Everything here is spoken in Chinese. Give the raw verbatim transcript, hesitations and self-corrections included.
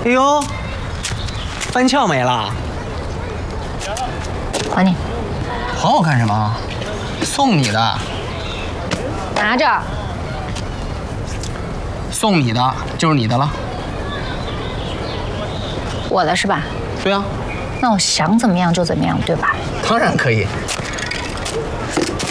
哎呦，翻翘没了。 还你。 还我干什么？送你的。 拿着。 送你的就是你的了。 我的是吧？ 对啊。 那我想怎么样就怎么样，对吧？ 当然可以。